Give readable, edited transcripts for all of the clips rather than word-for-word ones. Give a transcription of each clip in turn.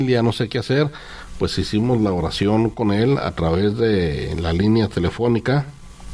no sé qué hacer. Pues hicimos la oración con él a través de la línea telefónica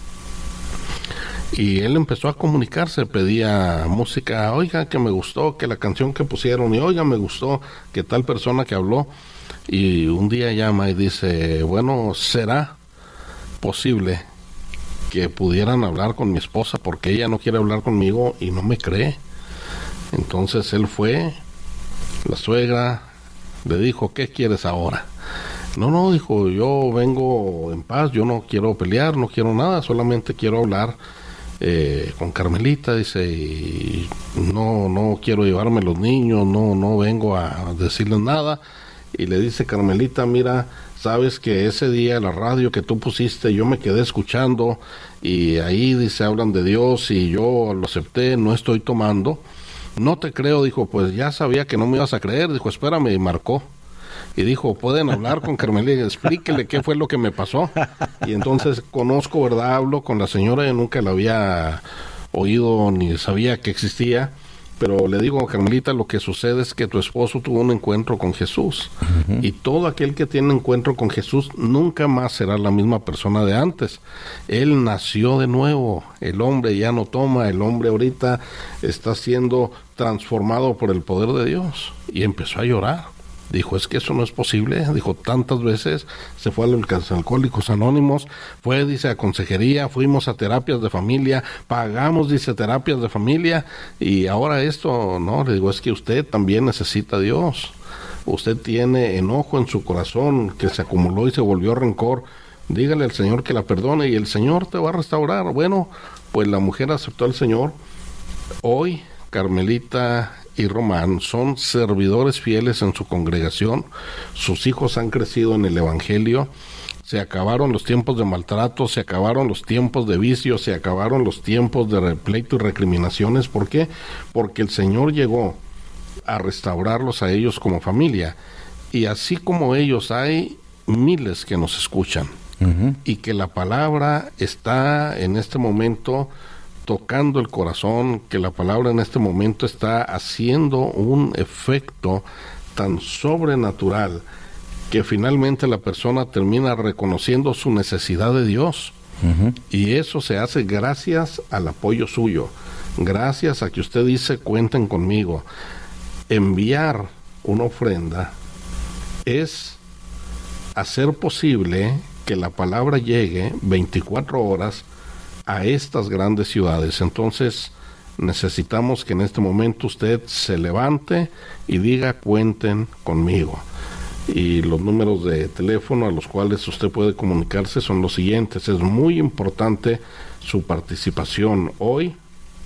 y él empezó a comunicarse, pedía música, oiga, que me gustó, que la canción que pusieron, y oiga, me gustó, que tal persona que habló. Y un día llama y dice, bueno, ¿será posible que pudieran hablar con mi esposa porque ella no quiere hablar conmigo y no me cree? Entonces él fue, la suegra le dijo, ¿qué quieres ahora? No, dijo, yo vengo en paz, yo no quiero pelear, no quiero nada, solamente quiero hablar con Carmelita, dice, y no quiero llevarme los niños, no vengo a decirles nada. Y le dice Carmelita, mira, sabes que ese día la radio que tú pusiste, yo me quedé escuchando, y ahí dice, hablan de Dios, y yo lo acepté, no estoy tomando. No te creo, dijo, pues ya sabía que no me ibas a creer, dijo, espérame, y marcó. Y dijo, pueden hablar con Carmelita, explíquele qué fue lo que me pasó. Y entonces conozco, ¿verdad? Hablo con la señora, yo nunca la había oído ni sabía que existía, pero le digo a Carmelita, lo que sucede es que tu esposo tuvo un encuentro con Jesús. Uh-huh. Y todo aquel que tiene encuentro con Jesús nunca más será la misma persona de antes. Él nació de nuevo, el hombre ya no toma, el hombre ahorita está siendo transformado por el poder de Dios. Y empezó a llorar. Dijo, es que eso no es posible. Dijo, tantas veces se fue a los Alcohólicos Anónimos, fue, dice, a consejería, fuimos a terapias de familia, pagamos, dice, terapias de familia, y ahora esto, no, le digo, es que usted también necesita a Dios. Usted tiene enojo en su corazón que se acumuló y se volvió rencor. Dígale al Señor que la perdone y el Señor te va a restaurar. Bueno, pues la mujer aceptó al Señor. Hoy, Carmelita y Román son servidores fieles en su congregación, sus hijos han crecido en el Evangelio, se acabaron los tiempos de maltrato, se acabaron los tiempos de vicio, se acabaron los tiempos de pleito y recriminaciones. ¿Por qué? Porque el Señor llegó a restaurarlos a ellos como familia, y así como ellos hay miles que nos escuchan, uh-huh, y que la palabra está en este momento tocando el corazón, que la palabra en este momento está haciendo un efecto tan sobrenatural que finalmente la persona termina reconociendo su necesidad de Dios. Uh-huh. Y eso se hace gracias al apoyo suyo, gracias a que usted dice, cuenten conmigo. Enviar una ofrenda es hacer posible que la palabra llegue 24 horas a estas grandes ciudades. Entonces necesitamos que en este momento usted se levante y diga, cuenten conmigo. Y los números de teléfono a los cuales usted puede comunicarse son los siguientes. Es muy importante su participación. Hoy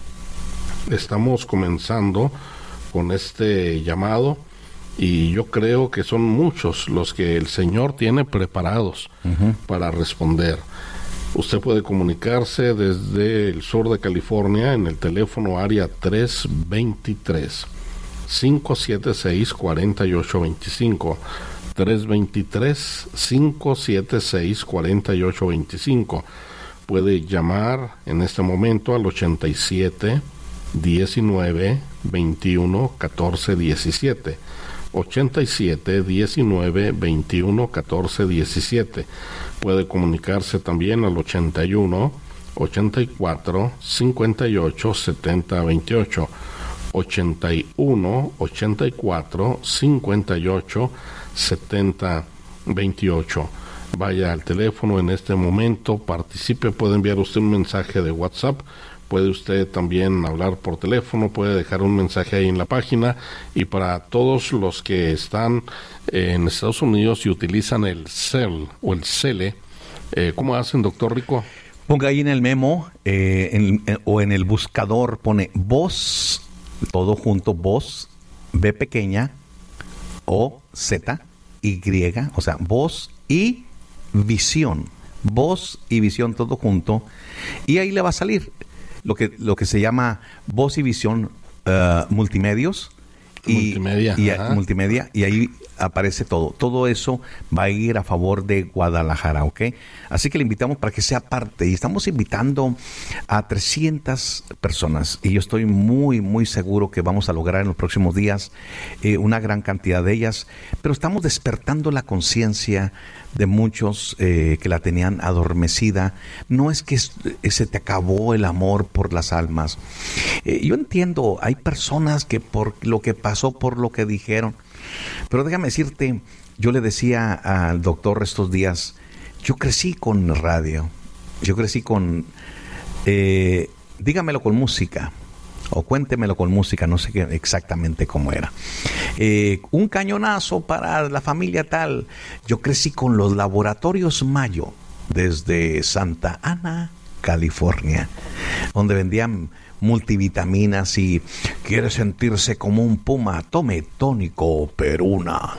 estamos comenzando con este llamado, y yo creo que son muchos los que el Señor tiene preparados, uh-huh, para responder. Usted puede comunicarse desde el sur de California en el teléfono área 323-576-4825. 323-576-4825. Puede llamar en este momento al 87-19-21-14-17. 87-19-21-14-17. Puede comunicarse también al 81-84-58-70-28. 81-84-58-70-28. Vaya al teléfono en este momento, participe, puede enviar usted un mensaje de WhatsApp, puede usted también hablar por teléfono, puede dejar un mensaje ahí en la página. Y para todos los que están en Estados Unidos y utilizan el CEL o el CELE, ¿cómo hacen, doctor Rico? Ponga ahí en el memo o en el buscador, pone voz, todo junto, voz, B pequeña, O, Z, Y, o sea, voz y visión. Voz y visión todo junto. Y ahí le va a salir lo que se llama Voz y Visión Multimedios. Multimedia. Multimedia, y ahí aparece todo. Todo eso va a ir a favor de Guadalajara, ¿ok? Así que le invitamos para que sea parte. Y estamos invitando a 300 personas. Y yo estoy muy, muy seguro que vamos a lograr en los próximos días una gran cantidad de ellas. Pero estamos despertando la conciencia de muchos que la tenían adormecida. No es que se te acabó el amor por las almas. Yo entiendo, hay personas que por lo que pasó, por lo que dijeron, pero déjame decirte, yo le decía al doctor estos días, yo crecí con radio, yo crecí con, dígamelo con música, o cuéntemelo con música, no sé exactamente cómo era. Un cañonazo para la familia tal. Yo crecí con los laboratorios Mayo, desde Santa Ana, California, donde vendían multivitaminas y quiere sentirse como un puma, tome tónico Peruna.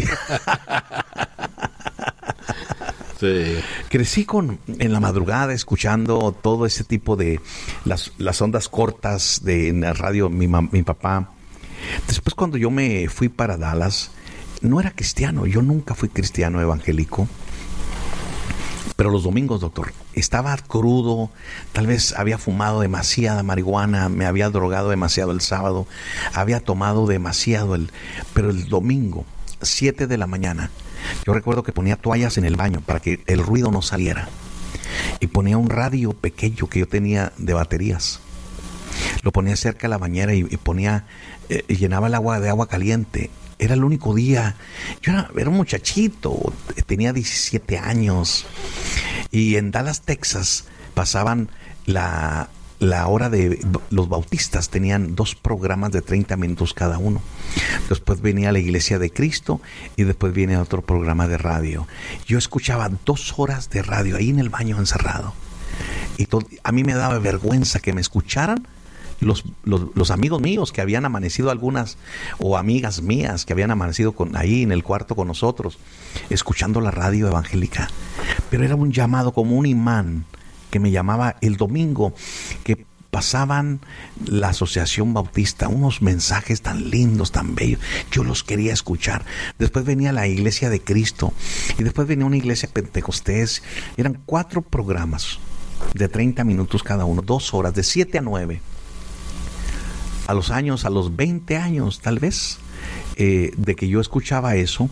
Sí. Crecí en la madrugada escuchando todo ese tipo de las ondas cortas en la radio, mi papá. Después, cuando yo me fui para Dallas, no era cristiano, yo nunca fui cristiano evangélico. Pero los domingos, doctor, estaba crudo, tal vez había fumado demasiada marihuana, me había drogado demasiado el sábado, había tomado demasiado pero el domingo, 7 de la mañana, yo recuerdo que ponía toallas en el baño para que el ruido no saliera. Y ponía un radio pequeño que yo tenía de baterías. Lo ponía cerca de la bañera y ponía, llenaba el agua de agua caliente. Era el único día. Yo era un muchachito, tenía 17 años. Y en Dallas, Texas, pasaban la hora de los bautistas. Tenían 2 programas de 30 minutos cada uno. Después venía la Iglesia de Cristo y después viene otro programa de radio. Yo escuchaba 2 horas de radio ahí en el baño encerrado. Y a mí me daba vergüenza que me escucharan los amigos míos que habían amanecido, algunas, o amigas mías que habían amanecido ahí en el cuarto con nosotros, escuchando la radio evangélica. Pero era un llamado, como un imán, que me llamaba el domingo, que pasaban la Asociación Bautista, unos mensajes tan lindos, tan bellos. Yo los quería escuchar. Después venía la Iglesia de Cristo y después venía una iglesia pentecostés. Eran 4 programas de 30 minutos cada uno, 2 horas, de 7 a 9. A los 20 años tal vez, de que yo escuchaba eso,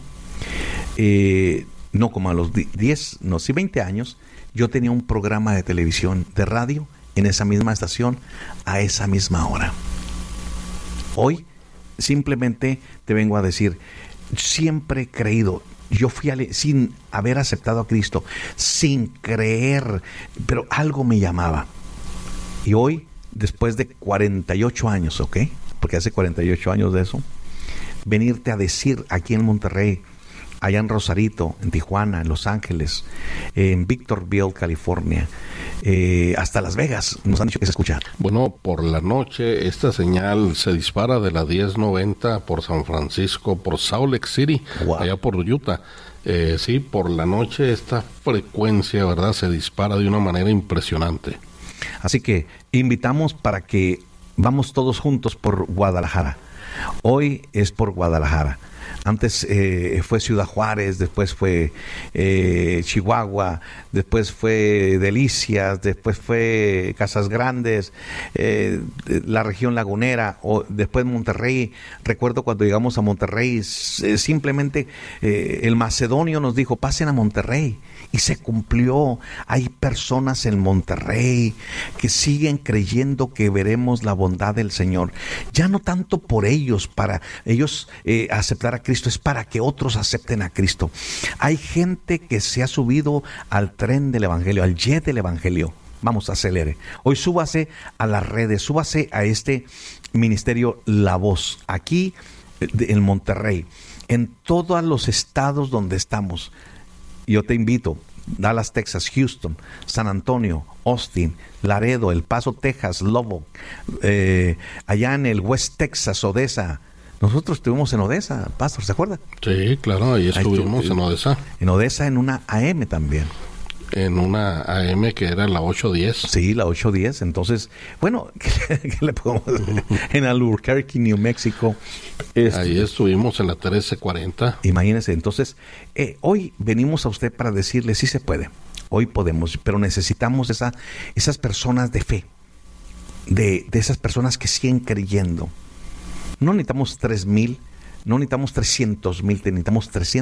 no como a los 10, no, sí 20 años, yo tenía un programa de televisión, de radio, en esa misma estación, a esa misma hora. Hoy, simplemente te vengo a decir, siempre he creído, yo fui sin haber aceptado a Cristo, sin creer, pero algo me llamaba. Y hoy, después de 48 años, ¿ok? Porque hace 48 años de eso, venirte a decir aquí en Monterrey, allá en Rosarito, en Tijuana, en Los Ángeles, en Victorville, California, hasta Las Vegas, nos han dicho que se escucha. Bueno, por la noche esta señal se dispara de la 1090 por San Francisco, por Salt Lake City, wow, allá por Utah. Sí, por la noche esta frecuencia, ¿verdad?, se dispara de una manera impresionante. Así que invitamos para que vamos todos juntos por Guadalajara. Hoy es por Guadalajara. Antes fue Ciudad Juárez, después fue Chihuahua, después fue Delicias, después fue Casas Grandes, la región lagunera, o después Monterrey. Recuerdo cuando llegamos a Monterrey, simplemente el macedonio nos dijo, pasen a Monterrey. Y se cumplió. Hay personas en Monterrey que siguen creyendo que veremos la bondad del Señor. Ya no tanto por ellos, para ellos aceptar a Cristo, es para que otros acepten a Cristo. Hay gente que se ha subido al tren del Evangelio, al jet del Evangelio. Vamos, acelere. Hoy súbase a las redes, súbase a este ministerio La Voz, aquí en Monterrey, en todos los estados donde estamos. Yo te invito, Dallas, Texas, Houston, San Antonio, Austin, Laredo, El Paso, Texas, Lubbock, allá en el West Texas, Odessa. Nosotros estuvimos en Odessa, Pastor, ¿se acuerda? Sí, claro, ahí estuvimos en Odessa. En Odessa, en una AM también. en una AM que era la 810. Sí, la 810. Entonces, bueno, ¿qué le podemos decir? En Albuquerque, New Mexico. Ahí estuvimos en la 1340. Imagínense, entonces, hoy venimos a usted para decirle, sí se puede, hoy podemos, pero necesitamos esas personas de fe, de esas personas que siguen creyendo. No necesitamos 3,000, no necesitamos 300,000, necesitamos 300.